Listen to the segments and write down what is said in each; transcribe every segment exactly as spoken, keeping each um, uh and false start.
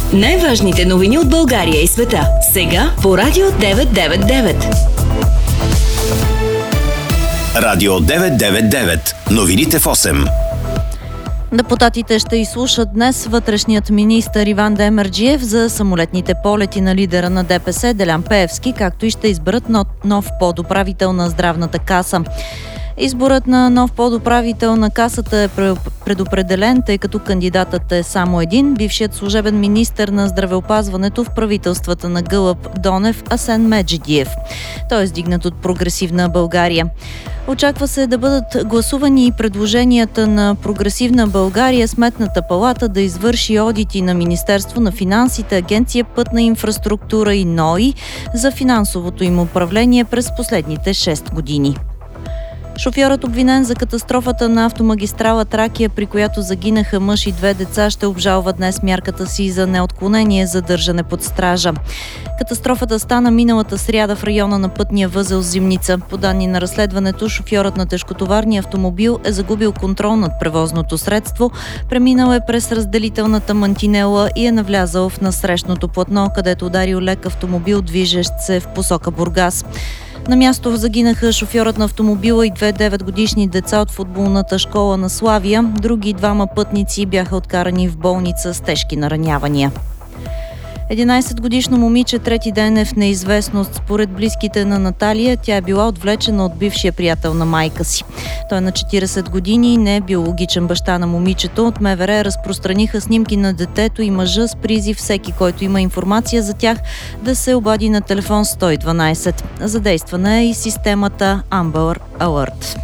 Най-важните новини от България и света. Сега по Радио деветsto девет и девет. Радио деветsto девет и девет. Новините в осем. Депутатите ще изслушат днес вътрешният министър Иван Демерджиев за самолетните полети на лидера на ДПС Делян Пеевски, както и ще изберат нов подуправител на Здравната каса. Изборът на нов подуправител на касата е предопределен, тъй като кандидатът е само един, бившият служебен министър на здравеопазването в правителствата на Гълъб Донев Асен Меджидиев. Той е издигнат от Прогресивна България. Очаква се да бъдат гласувани и предложенията на Прогресивна България Сметната палата да извърши одити на Министерство на финансите, Агенция Пътна инфраструктура и НОИ за финансовото им управление през последните шест години. Шофьорът, обвинен за катастрофата на автомагистрала Тракия, при която загинаха мъж и две деца, ще обжалва днес мярката си за неотклонение за държане под стража. Катастрофата стана миналата сряда в района на пътния възел Зимница. По данни на разследването, шофьорът на тежкотоварния автомобил е загубил контрол над превозното средство, преминал е през разделителната мантинела и е навлязал в насрещното платно, където ударил лек автомобил, движещ се в посока Бургас. На място загинаха шофьорът на автомобила и две деветгодишни деца от футболната школа на Славия. Други двама пътници бяха откарани в болница с тежки наранявания. единайсетгодишно момиче трети ден е в неизвестност. Според близките на Наталия, тя е била отвлечена от бившия приятел на майка си. Той е на четирийсет години и не е биологичен баща на момичето. От МВР разпространиха снимки на детето и мъжа с призив всеки, който има информация за тях, да се обади на телефон сто и дванайсет. Задействана е и системата Amber Alert.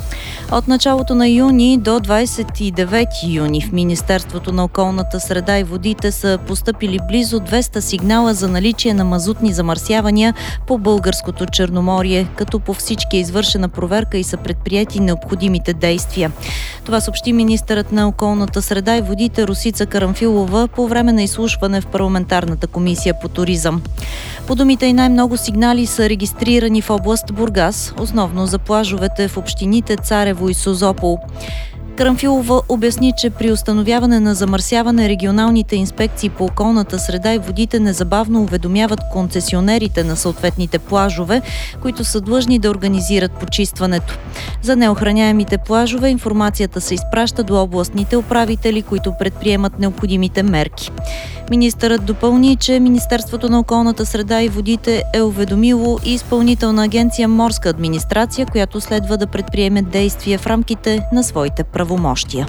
От началото на юни до двайсет и девети юни в Министерството на околната среда и водите са постъпили близо двеста сигнала за наличие на мазутни замърсявания по българското Черноморие, като по всички е извършена проверка и са предприети необходимите действия. Това съобщи министърът на околната среда и водите Росица Карамфилова по време на изслушване в парламентарната комисия по туризъм. По думите и най-много сигнали са регистрирани в област Бургас, основно за плажовете в общините Царево и Созопол. Карамфилова обясни, че при установяване на замърсяване регионалните инспекции по околната среда и водите незабавно уведомяват концесионерите на съответните плажове, които са длъжни да организират почистването. За неохраняемите плажове информацията се изпраща до областните управители, които предприемат необходимите мерки. Министърът допълни, че Министерството на околната среда и водите е уведомило и Изпълнителна агенция Морска администрация, която следва да предприеме действия в рамките на своите правомощия.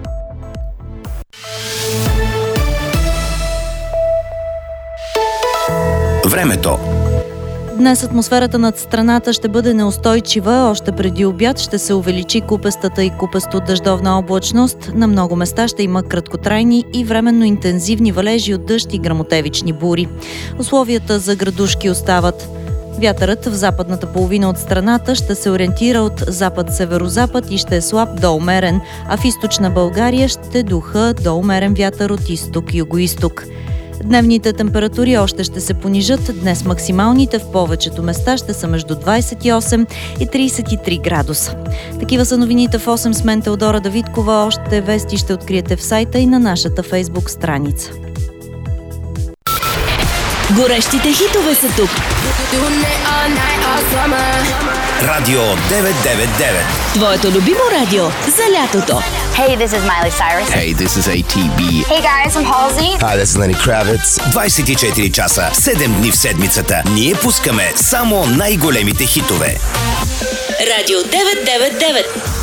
Времето. Днес атмосферата над страната ще бъде неустойчива. Още преди обяд ще се увеличи купестата и купесто-дъждовна облачност. На много места ще има краткотрайни и временно интензивни валежи от дъжд и гръмотевични бури. Условията за градушки остават. Вятърът в западната половина от страната ще се ориентира от запад-северозапад и ще е слаб до умерен, а в източна България ще духа до умерен вятър от изток-югоизток. Дневните температури още ще се понижат. Днес максималните в повечето места ще са между двайсет и осем и трийсет и три градуса. Такива са новините в осем с мен Теодора Давидкова. Още вести ще откриете в сайта и на нашата Фейсбук страница. Горещите хитове са тук. Радио деветsto девет и девет. Твоето любимо радио за лятото. Hey, this is Miley Cyrus. Hey, this is A T B. Hey guys, I'm Halsey. Hi, this is Lenny Kravitz. двайсет и четири часа, седем дни в седмицата. Ние пускаме само най-големите хитове. Радио деветsto девет и девет.